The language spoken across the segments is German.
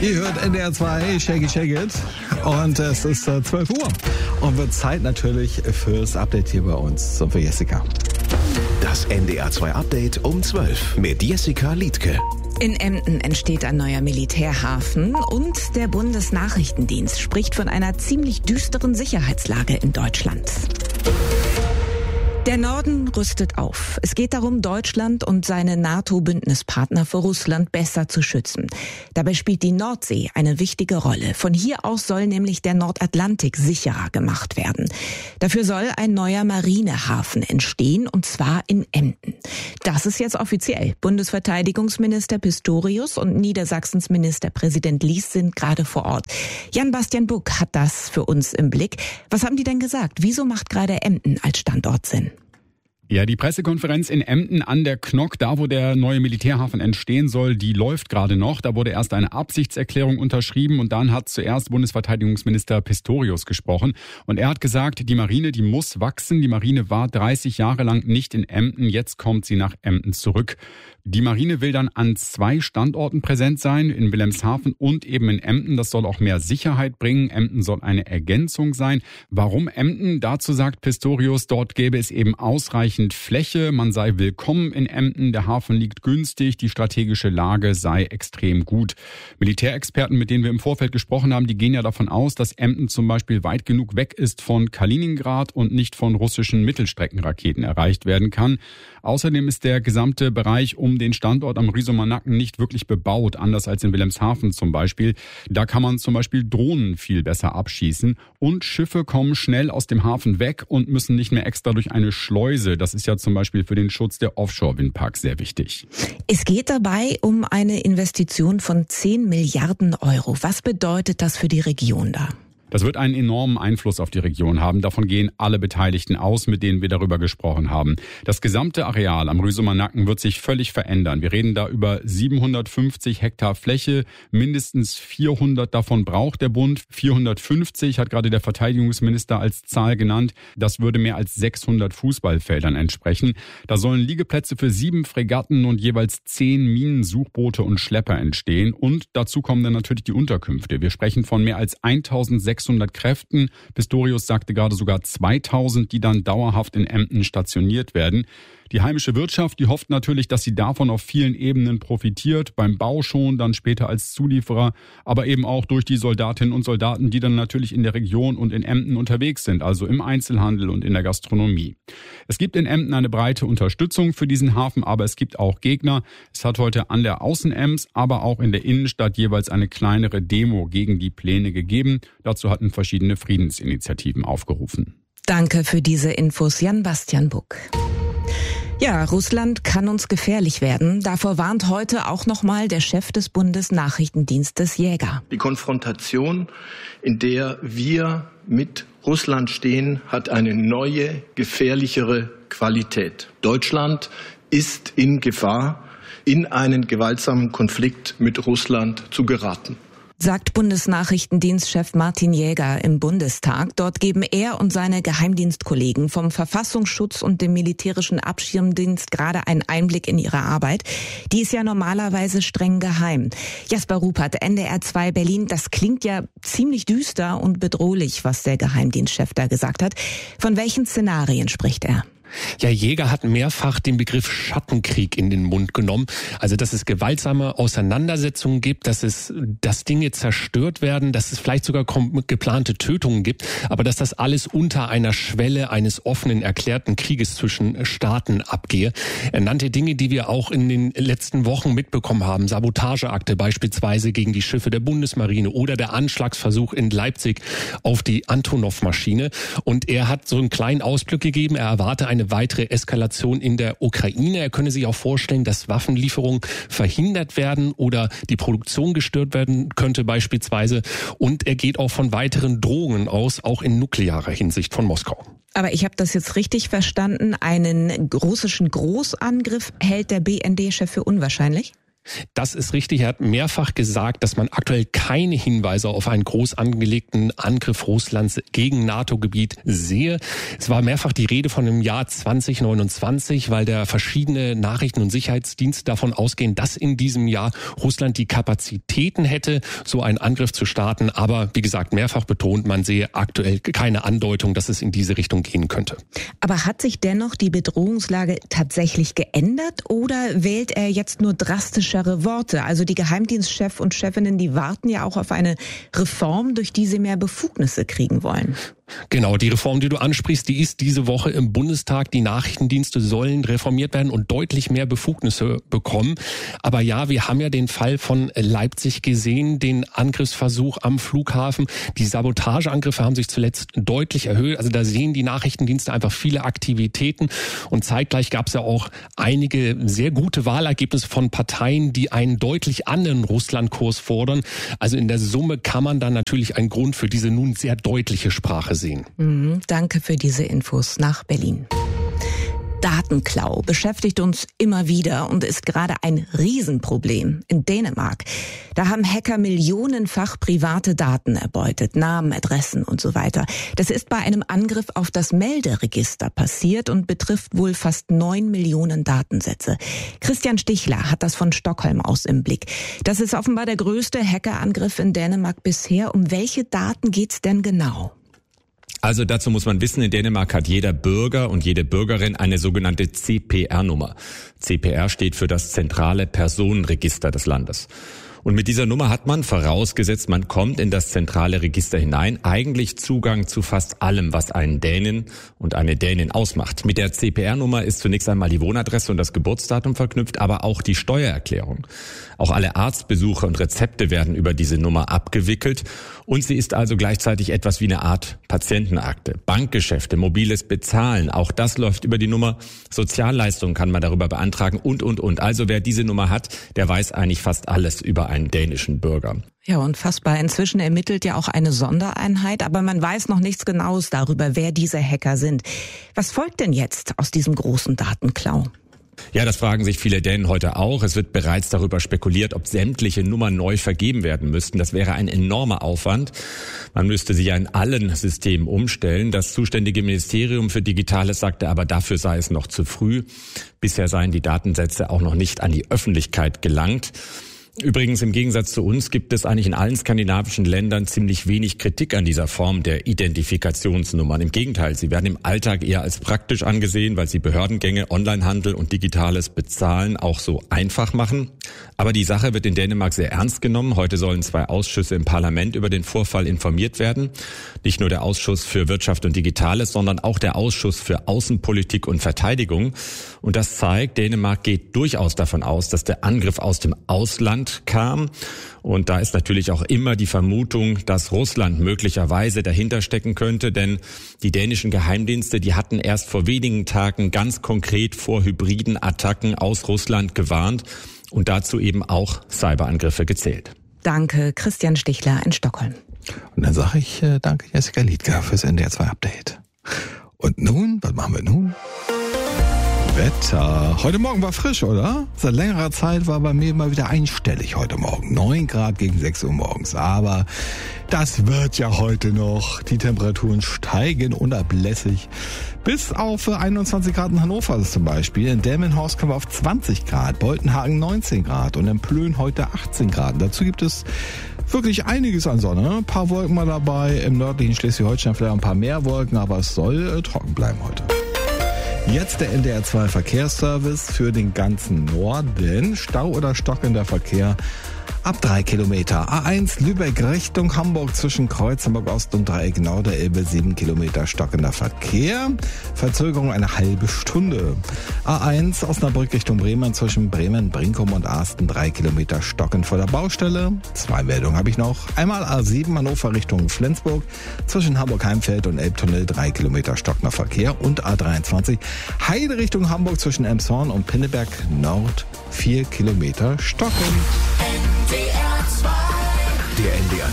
Ihr hört NDR 2, Shake It, Shake It. Und es ist 12 Uhr. Und wird Zeit natürlich fürs Update hier bei uns. Und für Jessica. Das NDR 2 Update um 12 mit Jessica Liedtke. In Emden entsteht ein neuer Militärhafen und der Bundesnachrichtendienst spricht von einer ziemlich düsteren Sicherheitslage in Deutschland. Der Norden rüstet auf. Es geht darum, Deutschland und seine NATO-Bündnispartner vor Russland besser zu schützen. Dabei spielt die Nordsee eine wichtige Rolle. Von hier aus soll nämlich der Nordatlantik sicherer gemacht werden. Dafür soll ein neuer Marinehafen entstehen, und zwar in Emden. Das ist jetzt offiziell. Bundesverteidigungsminister Pistorius und Niedersachsens Ministerpräsident Lies sind gerade vor Ort. Jan-Bastian Buck hat das für uns im Blick. Was haben die denn gesagt? Wieso macht gerade Emden als Standort Sinn? Ja, die Pressekonferenz in Emden an der Knok, da wo der neue Militärhafen entstehen soll, die läuft gerade noch. Da wurde erst eine Absichtserklärung unterschrieben und dann hat zuerst Bundesverteidigungsminister Pistorius gesprochen. Und er hat gesagt, die Marine, die muss wachsen. Die Marine war 30 Jahre lang nicht in Emden, jetzt kommt sie nach Emden zurück. Die Marine will dann an 2 Standorten präsent sein, in Wilhelmshaven und eben in Emden. Das soll auch mehr Sicherheit bringen. Emden soll eine Ergänzung sein. Warum Emden? Dazu sagt Pistorius, dort gäbe es eben ausreichend Fläche. Man sei willkommen in Emden. Der Hafen liegt günstig. Die strategische Lage sei extrem gut. Militärexperten, mit denen wir im Vorfeld gesprochen haben, die gehen ja davon aus, dass Emden zum Beispiel weit genug weg ist von Kaliningrad und nicht von russischen Mittelstreckenraketen erreicht werden kann. Außerdem ist der gesamte Bereich um den Standort am Rüsumer Nacken nicht wirklich bebaut, anders als in Wilhelmshaven zum Beispiel. Da kann man zum Beispiel Drohnen viel besser abschießen und Schiffe kommen schnell aus dem Hafen weg und müssen nicht mehr extra durch eine Schleuse. Das ist ja zum Beispiel für den Schutz der Offshore-Windparks sehr wichtig. Es geht dabei um eine Investition von 10 Milliarden Euro. Was bedeutet das für die Region da? Das wird einen enormen Einfluss auf die Region haben. Davon gehen alle Beteiligten aus, mit denen wir darüber gesprochen haben. Das gesamte Areal am Rüsumer Nacken wird sich völlig verändern. Wir reden da über 750 Hektar Fläche. Mindestens 400 davon braucht der Bund. 450 hat gerade der Verteidigungsminister als Zahl genannt. Das würde mehr als 600 Fußballfeldern entsprechen. Da sollen Liegeplätze für 7 Fregatten und jeweils 10 Minensuchboote und Schlepper entstehen. Und dazu kommen dann natürlich die Unterkünfte. Wir sprechen von mehr als 1600 Kräften. Pistorius sagte gerade sogar 2000, die dann dauerhaft in Emden stationiert werden. Die heimische Wirtschaft, die hofft natürlich, dass sie davon auf vielen Ebenen profitiert. Beim Bau schon, dann später als Zulieferer, aber eben auch durch die Soldatinnen und Soldaten, die dann natürlich in der Region und in Emden unterwegs sind, also im Einzelhandel und in der Gastronomie. Es gibt in Emden eine breite Unterstützung für diesen Hafen, aber es gibt auch Gegner. Es hat heute an der Außenems, aber auch in der Innenstadt jeweils eine kleinere Demo gegen die Pläne gegeben. Dazu hatten verschiedene Friedensinitiativen aufgerufen. Danke für diese Infos, Jan-Bastian Buck. Ja, Russland kann uns gefährlich werden. Davor warnt heute auch nochmal der Chef des Bundesnachrichtendienstes Jäger. Die Konfrontation, in der wir mit Russland stehen, hat eine neue, gefährlichere Qualität. Deutschland ist in Gefahr, in einen gewaltsamen Konflikt mit Russland zu geraten. Sagt Bundesnachrichtendienstchef Martin Jäger im Bundestag. Dort geben er und seine Geheimdienstkollegen vom Verfassungsschutz und dem militärischen Abschirmdienst gerade einen Einblick in ihre Arbeit. Die ist ja normalerweise streng geheim. Jasper Ruppert, NDR 2 Berlin, das klingt ja ziemlich düster und bedrohlich, was der Geheimdienstchef da gesagt hat. Von welchen Szenarien spricht er? Ja, Jäger hat mehrfach den Begriff Schattenkrieg in den Mund genommen. Also, dass es gewaltsame Auseinandersetzungen gibt, dass Dinge zerstört werden, dass es vielleicht sogar geplante Tötungen gibt, aber dass das alles unter einer Schwelle eines offenen, erklärten Krieges zwischen Staaten abgehe. Er nannte Dinge, die wir auch in den letzten Wochen mitbekommen haben. Sabotageakte beispielsweise gegen die Schiffe der Bundesmarine oder der Anschlagsversuch in Leipzig auf die Antonov-Maschine. Und er hat so einen kleinen Ausblick gegeben. Er erwarte eine weitere Eskalation in der Ukraine. Er könne sich auch vorstellen, dass Waffenlieferungen verhindert werden oder die Produktion gestört werden könnte beispielsweise. Und er geht auch von weiteren Drohungen aus, auch in nuklearer Hinsicht von Moskau. Aber ich habe das jetzt richtig verstanden. Einen russischen Großangriff hält der BND-Chef für unwahrscheinlich? Das ist richtig. Er hat mehrfach gesagt, dass man aktuell keine Hinweise auf einen groß angelegten Angriff Russlands gegen NATO-Gebiet sehe. Es war mehrfach die Rede von dem Jahr 2029, weil der verschiedene Nachrichten- und Sicherheitsdienste davon ausgehen, dass in diesem Jahr Russland die Kapazitäten hätte, so einen Angriff zu starten. Aber wie gesagt, mehrfach betont, man sehe aktuell keine Andeutung, dass es in diese Richtung gehen könnte. Aber hat sich dennoch die Bedrohungslage tatsächlich geändert oder wählt er jetzt nur drastischere Worte? Also die Geheimdienstchefs und Chefinnen, die warten ja auch auf eine Reform, durch die sie mehr Befugnisse kriegen wollen. Genau, die Reform, die du ansprichst, die ist diese Woche im Bundestag. Die Nachrichtendienste sollen reformiert werden und deutlich mehr Befugnisse bekommen. Aber ja, wir haben ja den Fall von Leipzig gesehen, den Angriffsversuch am Flughafen. Die Sabotageangriffe haben sich zuletzt deutlich erhöht. Also da sehen die Nachrichtendienste einfach viele Aktivitäten. Und zeitgleich gab es ja auch einige sehr gute Wahlergebnisse von Parteien, die einen deutlich anderen Russlandkurs fordern. Also in der Summe kann man dann natürlich einen Grund für diese nun sehr deutliche Sprache sehen. Danke für diese Infos nach Berlin. Datenklau beschäftigt uns immer wieder und ist gerade ein Riesenproblem in Dänemark. Da haben Hacker millionenfach private Daten erbeutet, Namen, Adressen und so weiter. Das ist bei einem Angriff auf das Melderegister passiert und betrifft wohl fast 9 Millionen Datensätze. Christian Stichler hat das von Stockholm aus im Blick. Das ist offenbar der größte Hackerangriff in Dänemark bisher. Um welche Daten geht's denn genau? Also dazu muss man wissen, in Dänemark hat jeder Bürger und jede Bürgerin eine sogenannte CPR-Nummer. CPR steht für das zentrale Personenregister des Landes. Und mit dieser Nummer hat man, vorausgesetzt man kommt in das zentrale Register hinein, eigentlich Zugang zu fast allem, was einen Dänen und eine Dänin ausmacht. Mit der CPR-Nummer ist zunächst einmal die Wohnadresse und das Geburtsdatum verknüpft, aber auch die Steuererklärung. Auch alle Arztbesuche und Rezepte werden über diese Nummer abgewickelt und sie ist also gleichzeitig etwas wie eine Art Patientenakte. Bankgeschäfte, mobiles Bezahlen, auch das läuft über die Nummer. Sozialleistungen kann man darüber beantragen und. Also wer diese Nummer hat, der weiß eigentlich fast alles über einen dänischen Bürger. Ja, unfassbar. Inzwischen ermittelt ja auch eine Sondereinheit, aber man weiß noch nichts Genaues darüber, wer diese Hacker sind. Was folgt denn jetzt aus diesem großen Datenklau? Ja, das fragen sich viele Dänen heute auch. Es wird bereits darüber spekuliert, ob sämtliche Nummern neu vergeben werden müssten. Das wäre ein enormer Aufwand. Man müsste sie ja in allen Systemen umstellen. Das zuständige Ministerium für Digitales sagte aber, dafür sei es noch zu früh. Bisher seien die Datensätze auch noch nicht an die Öffentlichkeit gelangt. Übrigens, im Gegensatz zu uns gibt es eigentlich in allen skandinavischen Ländern ziemlich wenig Kritik an dieser Form der Identifikationsnummern. Im Gegenteil, sie werden im Alltag eher als praktisch angesehen, weil sie Behördengänge, Onlinehandel und digitales Bezahlen auch so einfach machen. Aber die Sache wird in Dänemark sehr ernst genommen. Heute sollen 2 Ausschüsse im Parlament über den Vorfall informiert werden. Nicht nur der Ausschuss für Wirtschaft und Digitales, sondern auch der Ausschuss für Außenpolitik und Verteidigung. Und das zeigt, Dänemark geht durchaus davon aus, dass der Angriff aus dem Ausland kam. Und da ist natürlich auch immer die Vermutung, dass Russland möglicherweise dahinter stecken könnte, denn die dänischen Geheimdienste, die hatten erst vor wenigen Tagen ganz konkret vor hybriden Attacken aus Russland gewarnt und dazu eben auch Cyberangriffe gezählt. Danke, Christian Stichler in Stockholm. Und dann sage ich danke Jessica Liedger fürs NDR 2 Update. Und nun, was machen wir nun? Wetter. Heute Morgen war frisch, oder? Seit längerer Zeit war bei mir mal wieder einstellig heute Morgen. 9 Grad gegen 6 Uhr morgens. Aber das wird ja heute noch. Die Temperaturen steigen unablässig. Bis auf 21 Grad in Hannover zum Beispiel. In Delmenhorst kommen wir auf 20 Grad. Boltenhagen 19 Grad. Und in Plön heute 18 Grad. Dazu gibt es wirklich einiges an Sonne. Ein paar Wolken mal dabei. Im nördlichen Schleswig-Holstein vielleicht ein paar mehr Wolken. Aber es soll trocken bleiben heute. Jetzt der NDR 2 Verkehrsservice für den ganzen Norden. Stau oder stockender Verkehr ab 3 Kilometer. A1 Lübeck Richtung Hamburg zwischen Kreuz Hamburg Ost und Dreieck Nord der Elbe 7 Kilometer stockender Verkehr. Verzögerung eine halbe Stunde. A1 Osnabrück Richtung Bremen zwischen Bremen, Brinkum und Arsten 3 Kilometer stockend vor der Baustelle. 2 Meldungen habe ich noch. Einmal A7 Hannover Richtung Flensburg zwischen Hamburg-Heimfeld und Elbtunnel 3 Kilometer stockender Verkehr. Und A23 Heide Richtung Hamburg zwischen Elmshorn und Pinneberg Nord 4 Kilometer stockend. Der NDR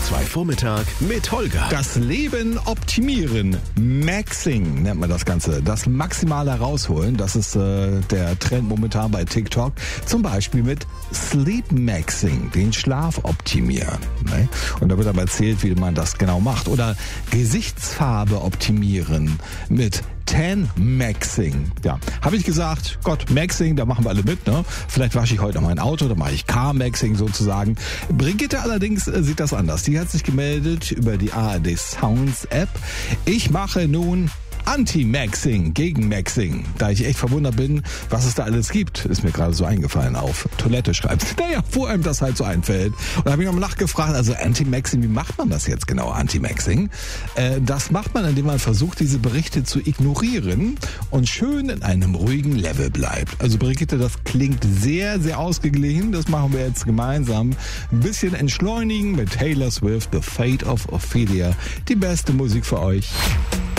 2 Vormittag mit Holger. Das Leben optimieren. Maxing nennt man das Ganze. Das Maximale herausholen. Das ist der Trend momentan bei TikTok. Zum Beispiel mit Sleep Maxing, den Schlaf optimieren. Ne? Und da wird aber erzählt, wie man das genau macht. Oder Gesichtsfarbe optimieren mit Tan Maxing. Ja, habe ich gesagt, Gott, Maxing, da machen wir alle mit, ne? Vielleicht wasche ich heute noch mein Auto, dann mache ich Car-Maxing sozusagen. Brigitte allerdings sieht das anders. Die hat sich gemeldet über die ARD Sounds App. Ich mache nun Anti-Maxing, gegen Maxing. Da ich echt verwundert bin, was es da alles gibt, ist mir gerade so eingefallen. Auf Toilette schreibt. Naja, wo einem das halt so einfällt. Und da habe ich nochmal nachgefragt, also Anti-Maxing, wie macht man das jetzt genau, Anti-Maxing? Das macht man, indem man versucht, diese Berichte zu ignorieren und schön in einem ruhigen Level bleibt. Also Brigitte, das klingt sehr, sehr ausgeglichen. Das machen wir jetzt gemeinsam. Ein bisschen entschleunigen mit Taylor Swift, The Fate of Ophelia. Die beste Musik für euch.